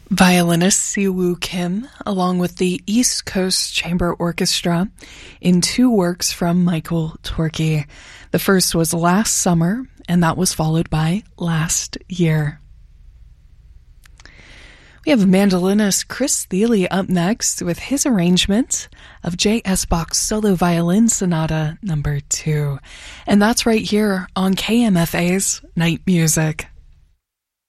Violinist Siwoo Kim, along with the East Coast Chamber Orchestra, in two works from Michael Torke. The first was Last Summer, and that was followed by Last Year. We have mandolinist Chris Thile up next with his arrangement of J.S. Bach's Solo Violin Sonata No. 2. And that's right here on KMFA's Night Music.